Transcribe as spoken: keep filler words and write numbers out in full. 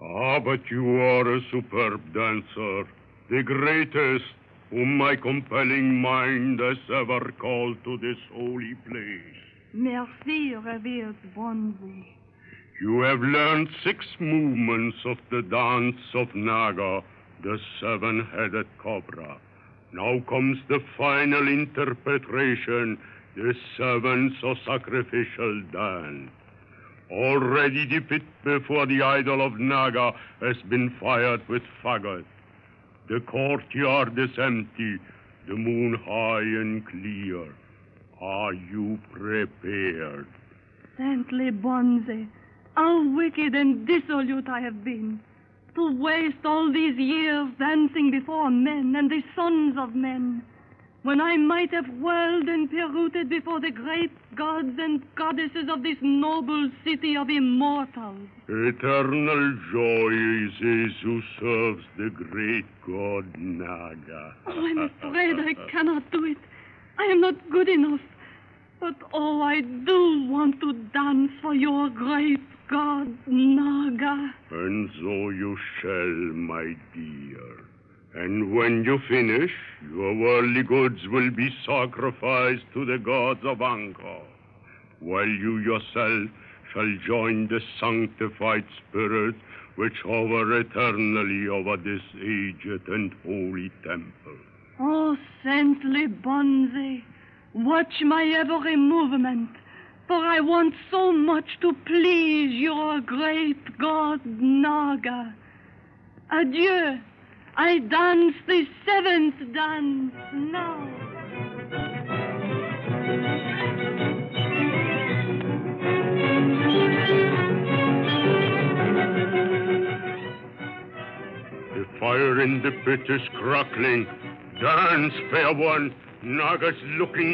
Ah, but you are a superb dancer, the greatest whom my compelling mind has ever called to this holy place. Merci, revered Bonze. You have learned six movements of the dance of Naga, the seven-headed cobra. Now comes the final interpretation, the seventh or sacrificial dance. Already the pit before the idol of Naga has been fired with faggots. The courtyard is empty, the moon high and clear. Are you prepared? Saintly Bonze, how wicked and dissolute I have been, to waste all these years dancing before men and the sons of men, when I might have whirled and pirouetted before the great gods and goddesses of this noble city of immortals. Eternal joy is his who serves the great god Naga. Oh, I'm afraid I cannot do it. I am not good enough. But, oh, I do want to dance for your great god Naga. And so you shall, my dear. And when you finish, your worldly goods will be sacrificed to the gods of Angkor, while you yourself shall join the sanctified spirits which hover eternally over this aged and holy temple. Oh, saintly Bonze, watch my every movement, for I want so much to please your great god Naga. Adieu. I dance the seventh dance now. The fire in the pit is crackling. Dance, fair one. Naga's looking